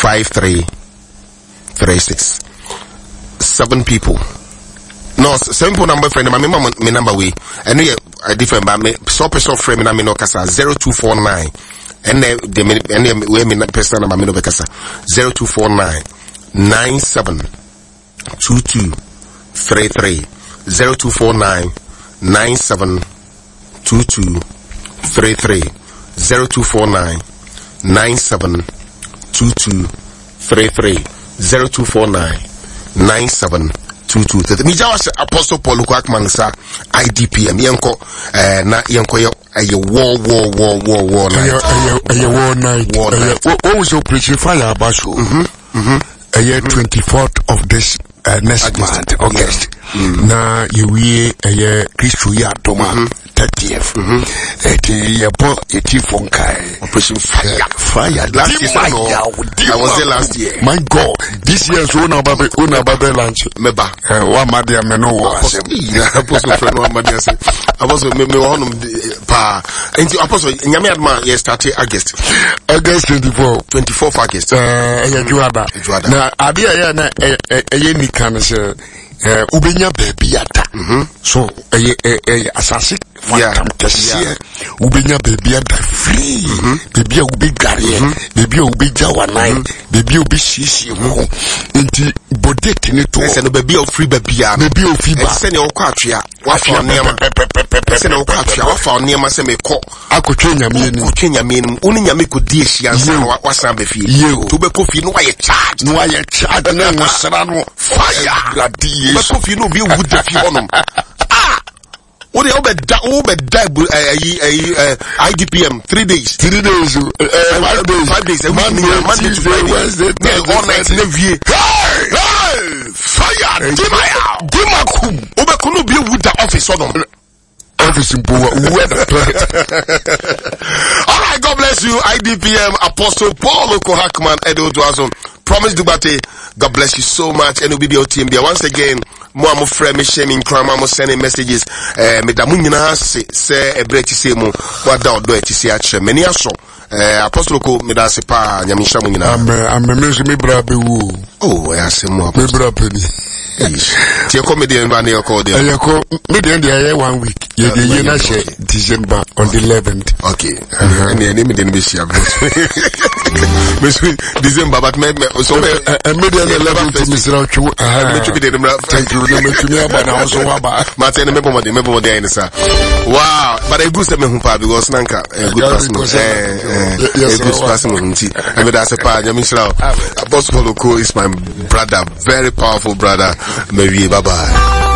5336. 7 people. No, 7 people number friend, my number way. And we are different, but me so person friend, me no kasa 0249. And the way me person number me no kasa 0249 972233 0249 972233 0249 972233 0249 9722. Mija was Apostle Paul Kwakman sa IDPM yenko na yenko ye war night. What was Operation Fire Basho? 24th of this next month, August. Na yewe Christu ya Toma 30th. Eti Fonkai. Operation Fire. Last year, I was there last year. My God, this year's una babe lunch. Meba. Wa madia meno was. Apostle friend wa madia say. Apostle me honum pa. Enti Apostle nyame adma ye started August 24th August. Juada. Na adia ya na ni kan say ubenya baby ata. So asasi come to see ubenya baby ata free. Baby ubi gari. Baby ubi jawa nine. Baby ubi shishi ho. Enti bodeti ni to. Say no baby o free baby ya. Baby o free ba. Say ne o kwa atwea. Wa fa niam. Say ne o kwa atwea. Wa fa niam say me ko. Akotwe nyame ni. Akotwe nyame ni. Uni nyame ko di ehia nsa wa san be fie. To be ko fie no wa ye charge. No wa ye charge na ngosra no. Fire. Gladi. Be ko fie no bi wu da fie honum. Ode IDPM 3 days. 3 days. 5 days. Monday to Friday. Wednesday, all night nevie. Hey! Fire! Dimakum. Obekunu bi wu da office honum. Office in Power. All right, God bless you, IDPM Apostle Paul Hackman, Edo Dwazon. Promise Dubate, God bless you so much. And we'll be your team there. Once again, more friend, me shaming crime, I'm sending messages. Me da munina say a break to say mo, what down do it to see at many aso. Apostle Ko, me da se pa, nyamisha munina. I'm a me brabe woo. Oh, I say more. Me brabe. Your comedian van your call there. Your comedian 1 week. You December on the 11th. Okay. And the name didn't be sure. December, but maybe so a median 11th to Mr. Ocho. I had to be the thank you. But also Martin, remember what the answer. Wow, but a good seven because Nanka, a good person, a good person. I mean, that's a part. Apostle Ko is my brother, very powerful brother. Maybe bye bye.